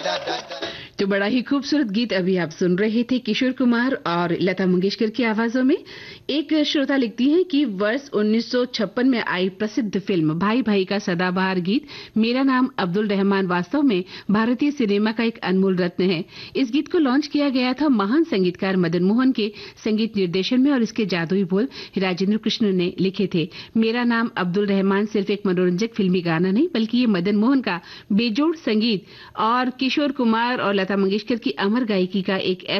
तो बड़ा ही खूबसूरत गीत अभी आप सुन रहे थे किशोर कुमार और लता मंगेशकर की आवाजों में। एक श्रोता लिखती हैं कि वर्ष 1956 में आई प्रसिद्ध फिल्म भाई भाई का सदाबहार गीत मेरा नाम अब्दुल रहमान वास्तव में भारतीय सिनेमा का एक अनमोल रत्न है। इस गीत को लॉन्च किया गया था महान संगीतकार मदन मोहन के संगीत निर्देशन में और इसके जादुई बोल राजेंद्र कृष्ण ने लिखे थे। मेरा नाम अब्दुल रहमान सिर्फ एक मनोरंजक फिल्मी गाना नहीं बल्कि ये मदन मोहन का बेजोड़ संगीत और किशोर कुमार और लता मंगेशकर की अमर गायकी का एक